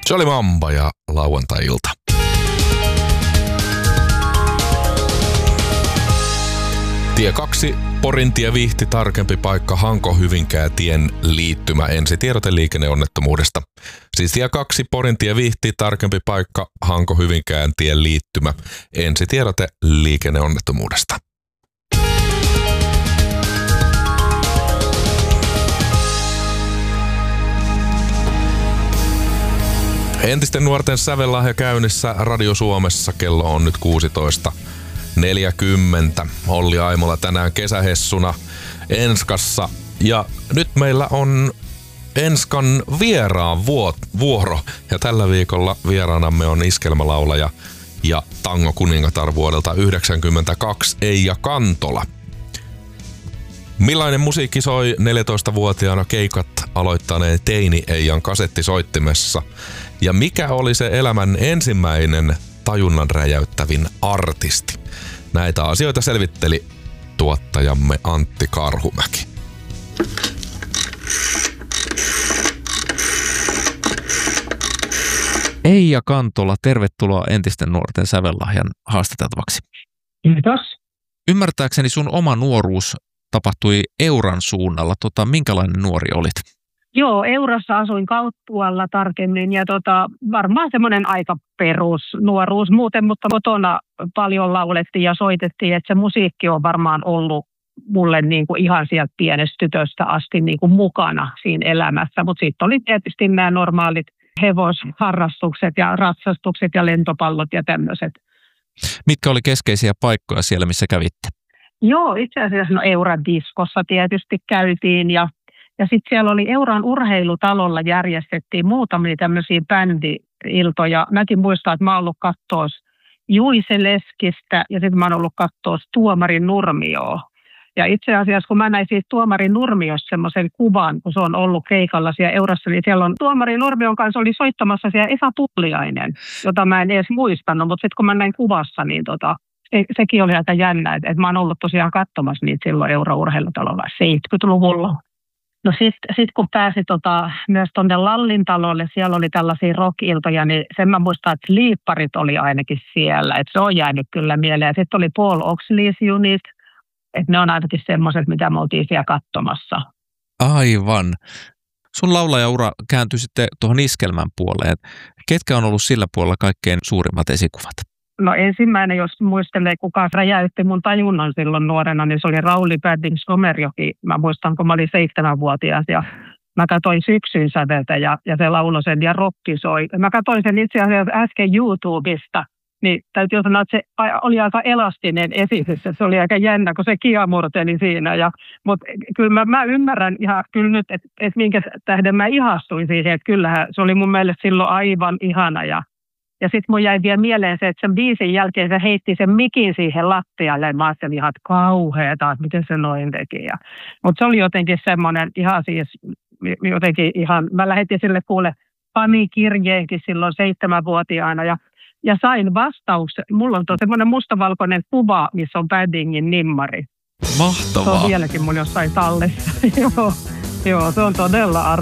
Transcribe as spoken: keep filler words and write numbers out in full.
Se oli Mamba ja lauantai-ilta. Tie kaksi, Porintie Vihti, tarkempi paikka Hanko-Hyvinkää tien liittymä, ensitiedote liikenneonnettomuudesta. Siis tie kaksi, Porintie Vihti, tarkempi paikka Hanko-Hyvinkään tien liittymä, ensitiedote liikenneonnettomuudesta. Entisten nuorten sävellahja käynnissä Radio Suomessa. Kello on nyt kuusitoista neljäkymmentä. Olli Aimola tänään kesähessuna Enskassa. Ja nyt meillä on Enskan vieraan vuoro. Ja tällä viikolla vieraanamme on iskelmälaulaja ja tangokuningatar vuodelta yhdeksänkymmentäkaksi Eija Kantola. Millainen musiikki soi neljätoistavuotiaana keikat aloittaneen teini Eijan kasettisoittimessa? Ja mikä oli se elämän ensimmäinen tajunnan räjäyttävin artisti? Näitä asioita selvitteli tuottajamme Antti Karhumäki. Eija Kantola, tervetuloa Entisten nuorten sävellahjan haastateltavaksi. Kiitos. Ymmärtääkseni sun oma nuoruus tapahtui Euran suunnalla. Tota, minkälainen nuori olit? Joo, Eurassa asuin Kauttualla tarkemmin ja tota, varmaan semmoinen aika perusnuoruus muuten, mutta kotona paljon laulettiin ja soitettiin, että se musiikki on varmaan ollut mulle niin kuin ihan sieltä pienestä tytöstä asti niin kuin mukana siinä elämässä, mutta sitten oli tietysti nämä normaalit hevosharrastukset ja ratsastukset ja lentopallot ja tämmöiset. Mitkä oli keskeisiä paikkoja siellä, missä kävitte? Joo, itse asiassa no Euradiskossa tietysti käytiin ja Ja sitten siellä oli Euran urheilutalolla järjestettiin muutamia tämmöisiä bändi-iltoja. Mäkin muistan, että mä oon ollut kattoos Juise Leskistä ja sitten mä oon ollut kattoos Tuomarin Nurmioa. Ja itse asiassa, kun mä näin siitä Tuomarin Nurmiossa semmoisen kuvan, kun se on ollut keikalla siellä Eurassa, niin siellä on Tuomarin Nurmion kanssa oli soittamassa siellä Esa Pulliainen, jota mä en edes muistanut, mutta sitten kun mä näin kuvassa, niin tota, sekin oli aika jännä, että, että mä oon ollut tosiaan katsomassa niitä silloin Euran urheilutalolla seitsemänkymmentäluvulla. No sitten sit kun pääsi tota, myös tuonne Lallin talolle, siellä oli tällaisia rock-iltoja, niin sen mä muistan, että liipparit oli ainakin siellä. Että se on jäänyt kyllä mieleen. Sitten oli Paul Oxley's Unit, että ne on ainakin semmoiset, mitä me oltiin siellä katsomassa. Aivan. Sun laulajaura kääntyi sitten tuohon iskelmän puoleen. Ketkä on ollut sillä puolella kaikkein suurimmat esikuvat? No ensimmäinen, jos muistelee, kuka räjäytti mun tajunnan silloin nuorena, niin se oli Rauli Pärdin Somerjoki. Mä muistan, kun mä olin seitsemänvuotias ja mä katsoin Syksyn säveltä ja, ja se lauloi sen ja rokki soi. Mä katsoin sen itse asiassa äsken YouTubesta, niin täytyy sanoa, että se oli aika elastinen esitys. Se oli aika jännä, kun se kiamurteli siinä. Ja, mutta kyllä mä, mä ymmärrän ihan kyllä nyt, että, että minkä tähden mä ihastuin siihen. Että kyllähän se oli mun mielestä silloin aivan ihana ja Ja sitten mun jäi vielä mieleen se, että sen biisin jälkeen se heitti sen mikin siihen lattialle. Mä ajattelin ihan, että kauheeta, että miten se noin teki. Mutta se oli jotenkin semmoinen ihan siis, jotenkin ihan, mä lähetin sille kuule fanikirjeenkin silloin seitsemänvuotiaana ja, ja sain vastauksen. Mulla on semmoinen mustavalkoinen kuva, missä on Paddingin nimmari. Mahtavaa. Se on vieläkin mun jossain tallessa. joo, joo, se on todella arvokas.